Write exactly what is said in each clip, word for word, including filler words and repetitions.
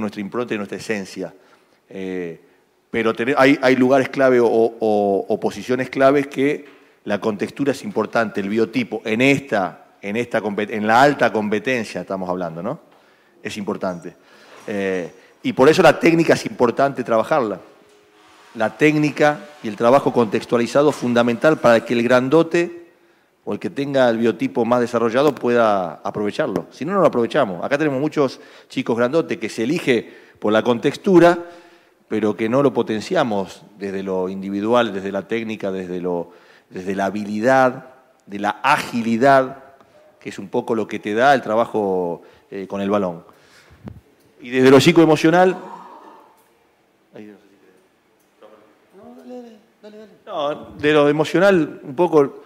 nuestra impronta y nuestra esencia. Eh, pero tener, hay, hay lugares clave o, o, o posiciones claves que la contextura es importante, el biotipo, en esta, en esta en la alta competencia estamos hablando, ¿no? Es importante. Eh, y por eso la técnica es importante trabajarla. La técnica y el trabajo contextualizado es fundamental para que el grandote o el que tenga el biotipo más desarrollado pueda aprovecharlo. Si no, no lo aprovechamos. Acá tenemos muchos chicos grandotes que se elige por la contextura, pero que no lo potenciamos desde lo individual, desde la técnica, desde, lo, desde la habilidad, de la agilidad, que es un poco lo que te da el trabajo eh, con el balón. Y desde lo psicoemocional... No, de lo emocional, un poco...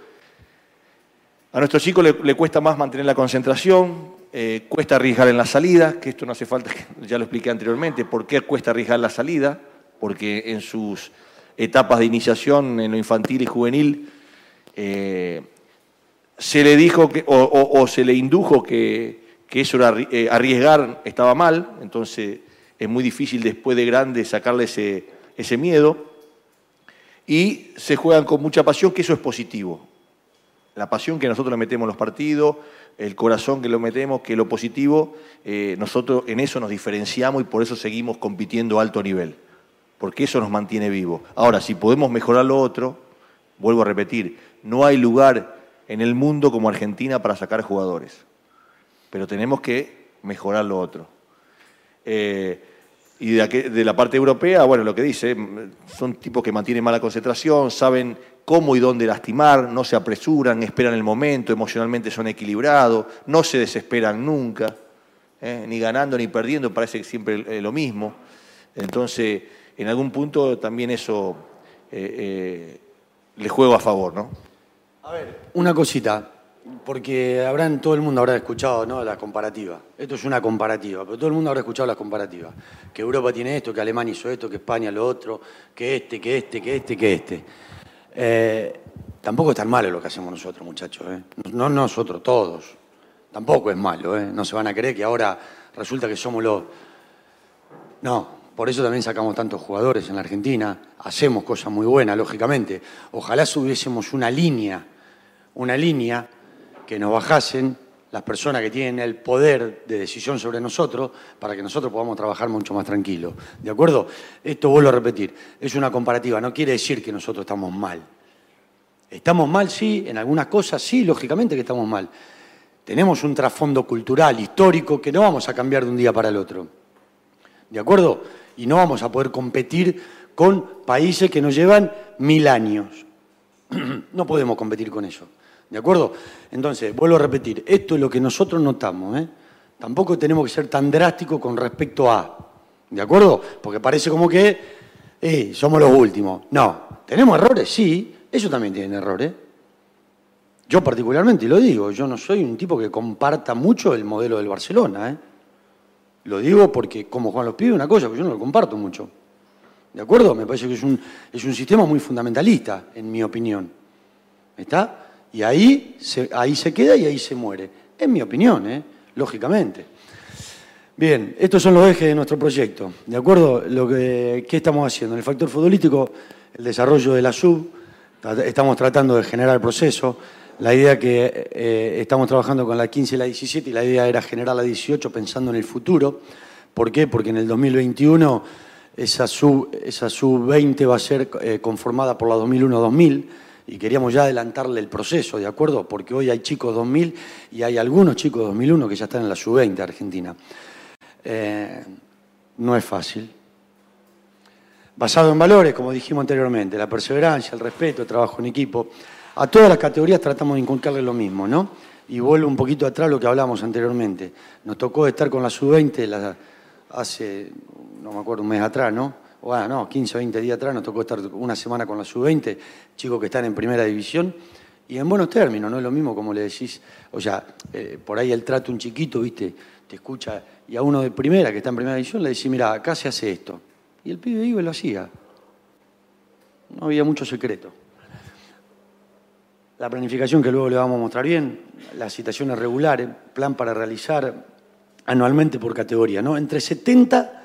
A nuestro chico le, le cuesta más mantener la concentración, eh, cuesta arriesgar en la salida, que esto no hace falta, ya lo expliqué anteriormente. ¿Por qué cuesta arriesgar la salida? Porque en sus etapas de iniciación, en lo infantil y juvenil, eh, se le dijo que, o, o, o se le indujo que, que eso era eh, arriesgar estaba mal, entonces es muy difícil después de grande sacarle ese, ese miedo. Y se juegan con mucha pasión, que eso es positivo. La pasión que nosotros le metemos en los partidos, el corazón que lo metemos, que lo positivo, eh, nosotros en eso nos diferenciamos y por eso seguimos compitiendo a alto nivel, porque eso nos mantiene vivos. Ahora, si podemos mejorar lo otro, vuelvo a repetir, no hay lugar en el mundo como Argentina para sacar jugadores, pero tenemos que mejorar lo otro. Eh, y de, aquel, de la parte europea, bueno, lo que dice, son tipos que mantienen mala concentración, saben cómo y dónde lastimar, no se apresuran, esperan el momento, emocionalmente son equilibrados, no se desesperan nunca, ¿eh? Ni ganando ni perdiendo, parece que siempre eh, lo mismo. Entonces, en algún punto también eso eh, eh, le juego a favor, ¿no? A ver, una cosita, porque habrán, todo el mundo habrá escuchado, ¿no?, la comparativa. Esto es una comparativa, pero todo el mundo habrá escuchado la comparativa. Que Europa tiene esto, que Alemania hizo esto, que España lo otro, que este, que este, que este, que este. Eh, tampoco es tan malo lo que hacemos nosotros, muchachos, ¿eh? No nosotros, todos. Tampoco es malo, ¿eh? No se van a creer que ahora resulta que somos los... No, por eso también sacamos tantos jugadores en la Argentina. Hacemos cosas muy buenas, lógicamente. Ojalá subiésemos una línea, una línea que nos bajasen las personas que tienen el poder de decisión sobre nosotros para que nosotros podamos trabajar mucho más tranquilos. ¿De acuerdo? Esto vuelvo a repetir, es una comparativa, no quiere decir que nosotros estamos mal. ¿Estamos mal? Sí, en algunas cosas sí, lógicamente que estamos mal. Tenemos un trasfondo cultural, histórico, que no vamos a cambiar de un día para el otro. ¿De acuerdo? Y no vamos a poder competir con países que nos llevan mil años. No podemos competir con eso. ¿De acuerdo? Entonces, vuelvo a repetir, esto es lo que nosotros notamos, ¿eh? Tampoco tenemos que ser tan drásticos con respecto a, ¿de acuerdo? Porque parece como que eh, somos los últimos. No, ¿tenemos errores? Sí, ellos también tienen errores. Yo particularmente lo digo, yo no soy un tipo que comparta mucho el modelo del Barcelona, ¿eh? Lo digo porque, como Juan los pide, una cosa, pero yo no lo comparto mucho. ¿De acuerdo? Me parece que es un, es un sistema muy fundamentalista, en mi opinión. ¿Está? Y ahí se, ahí se queda y ahí se muere. Es mi opinión, ¿eh? Lógicamente. Bien, estos son los ejes de nuestro proyecto. ¿De acuerdo? Lo que, ¿qué estamos haciendo? En el factor futbolístico, el desarrollo de la sub, estamos tratando de generar el proceso. La idea que eh, estamos trabajando con la quince y la diecisiete y la idea era generar la dieciocho pensando en el futuro. ¿Por qué? Porque en el dos mil veintiuno esa sub, esa sub veinte va a ser eh, conformada por la dos mil uno dos mil. Y queríamos ya adelantarle el proceso, ¿de acuerdo? Porque hoy hay chicos dos mil y hay algunos chicos dos mil uno que ya están en la sub veinte Argentina. Eh, no es fácil. Basado en valores, como dijimos anteriormente, la perseverancia, el respeto, el trabajo en equipo. A todas las categorías tratamos de inculcarle lo mismo, ¿no? Y vuelvo un poquito atrás a lo que hablábamos anteriormente. Nos tocó estar con la sub veinte la, hace, no me acuerdo, un mes atrás, ¿no? Bueno, no, quince o veinte días atrás nos tocó estar una semana con la sub veinte, chicos que están en primera división, y en buenos términos, no es lo mismo como le decís, o sea, eh, por ahí el trato un chiquito, viste, te escucha, y a uno de primera, que está en primera división, le decís, mira, acá se hace esto. Y el pibe iba y lo hacía. No había mucho secreto. La planificación que luego le vamos a mostrar bien, las citaciones regulares, plan para realizar anualmente por categoría, ¿no? Entre setenta